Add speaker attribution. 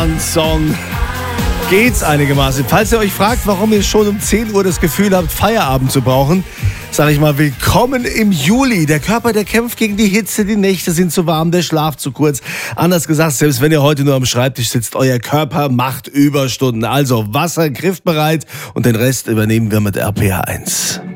Speaker 1: Song geht's einigermaßen. Falls ihr euch fragt, warum ihr schon um 10 Uhr das Gefühl habt, Feierabend zu brauchen, sage ich mal, willkommen im Juli. Der Körper, der kämpft gegen die Hitze, die Nächte sind zu warm, der Schlaf zu kurz. Anders gesagt, selbst wenn ihr heute nur am Schreibtisch sitzt, euer Körper macht Überstunden. Also Wasser griffbereit und den Rest übernehmen wir mit RPA 1.